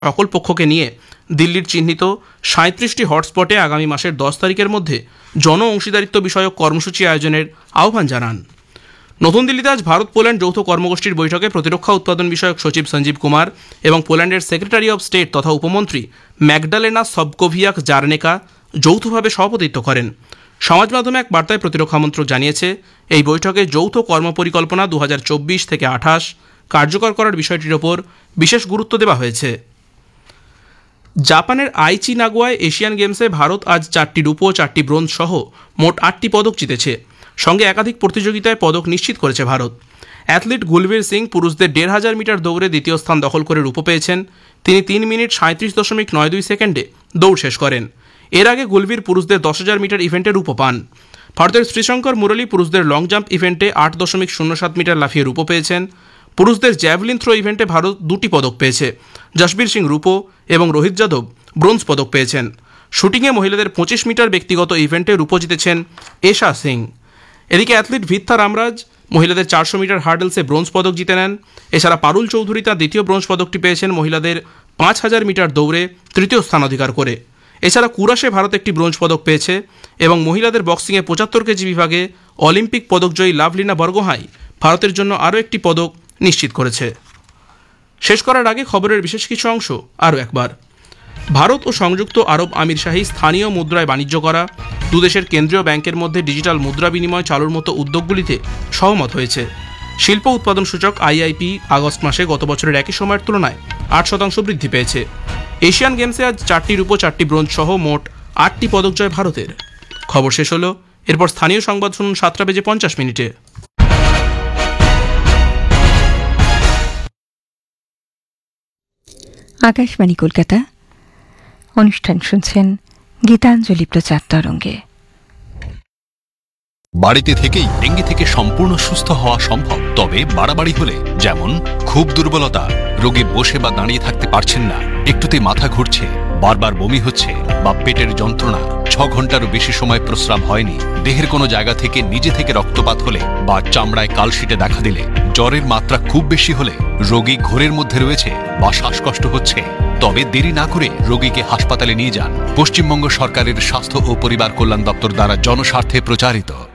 সকল পক্ষকে নিয়ে দিল্লির চিহ্নিত 37টি হটস্পটে আগামী মাসের 10 তারিখের মধ্যে জন অংশীদারিত্ব বিষয়ক কর্মসূচি আয়োজনের আহ্বান জানান। নতুন দিল্লিতে আজ ভারত পোল্যান্ড যৌথ কর্মগোষ্ঠীর বৈঠকে প্রতিরক্ষা উৎপাদন বিষয়ক সচিব সঞ্জীব কুমার এবং পোল্যান্ডের সেক্রেটারি অব স্টেট তথা উপমন্ত্রী ম্যাগডালেনা সবকোভিয়াক জারনেকা যৌথভাবে সভাপতিত্ব করেন। সমাজ মাধ্যমে এক বার্তায় প্রতিরক্ষা মন্ত্রক জানিয়েছে, এই বৈঠকে যৌথ কর্মপরিকল্পনা 2024 থেকে 28 কার্যকর করার বিষয়টির ওপর বিশেষ গুরুত্ব দেওয়া হয়েছে। জাপানের আইচি নাগোয়ায় এশিয়ান গেমসে ভারত আজ 4টি রূপো 4টি ব্রোঞ্জ সহ মোট 8টি পদক জিতেছে। সঙ্গে একাধিক প্রতিযোগিতায় পদক নিশ্চিত করেছে ভারত। অ্যাথলিট গুলবীর সিং পুরুষদের 1500 মিটার দৌড়ে দ্বিতীয় স্থান দখল করে রূপো পেয়েছেন। তিনি 3 মিনিট 37.92 সেকেন্ডে দৌড় শেষ করেন। এর আগে গুলবীর পুরুষদের 10,000 মিটার ইভেন্টে রূপো পান। ভারতের শ্রীশঙ্কর মুরলী পুরুষদের লং জাম্প ইভেন্টে 8.07 মিটার লাফিয়ে রূপো পেয়েছেন। পুরুষদের জ্যাভলিন থ্রো ইভেন্টে ভারত 2টি পদক পেয়েছে। জসবীর সিং রূপো এবং রোহিত যাদব ব্রোঞ্জ পদক পেয়েছেন। শুটিংয়ে মহিলাদের 25 মিটার ব্যক্তিগত ইভেন্টে রূপো জিতেছেন এশা সিং। এদিকে অ্যাথলিট ভিত্তা রামরাজ মহিলাদের 400 মিটার হার্ডেলসে ব্রোঞ্জ পদক জিতে নেন। এছাড়া পারুল চৌধুরী তার দ্বিতীয় ব্রোঞ্জ পদকটি পেয়েছেন মহিলাদের 5000 মিটার দৌড়ে তৃতীয় স্থান অধিকার করে। এছাড়া কুরাশে ভারত একটি ব্রোঞ্জ পদক পেয়েছে এবং মহিলাদের বক্সিংয়ে 75 কেজি বিভাগে অলিম্পিক পদকজয়ী লাভলিনা বরগোহাঁই ভারতের জন্য আরও একটি পদক নিশ্চিত করেছে। শেষ করার আগে খবরের বিশেষ কিছু অংশ আরও একবার। ভারত ও সংযুক্ত আরব আমিরশাহী স্থানীয় মুদ্রায় বাণিজ্য করা, দুদেশের কেন্দ্রীয় ব্যাংকের মধ্যে ডিজিটাল মুদ্রা বিনিময় চালুর মতো উদ্যোগগুলিতে সহমত হয়েছে। শিল্প উৎপাদন সূচক আইআইপি আগস্ট মাসে গত বছরের একই সময়ের তুলনায় 8% বৃদ্ধি পেয়েছে। এশিয়ান গেমসে আজ 4টি রূপো 4টি ব্রোঞ্জ সহ মোট 8টি পদক জয় ভারতের। খবর শেষ হলো। এরপর স্থানীয় সংবাদ শুনুন 7:50 আকাশবাণী কলকাতা। অনুষ্ঠান শুনছেন গীতাঞ্জলি প্রচার তরঙ্গে। বাড়িতে থেকেই ডেঙ্গি থেকে সম্পূর্ণ সুস্থ হওয়া সম্ভব, তবে বাড়াবাড়ি হলে, যেমন খুব দুর্বলতা, রোগী বসে বা দাঁড়িয়ে থাকতে পারছেন না, একটুতে মাথা ঘুরছে, বারবার বমি হচ্ছে বা পেটের যন্ত্রণা, 6 ঘন্টারও বেশি সময় প্রস্রাব হয়নি, দেহের কোনো জায়গা থেকে নিজে থেকে রক্তপাত হলে বা চামড়ায় কালশিটে দেখা দিলে, জ্বরের মাত্রা খুব বেশি হলে, রোগী ঘোরের মধ্যে রয়েছে বা শ্বাসকষ্ট হচ্ছে, তবে দেরি না করে রোগীকে হাসপাতালে নিয়ে যান। পশ্চিমবঙ্গ সরকারের স্বাস্থ্য ও পরিবার কল্যাণ দপ্তর দ্বারা জনস্বার্থে প্রচারিত।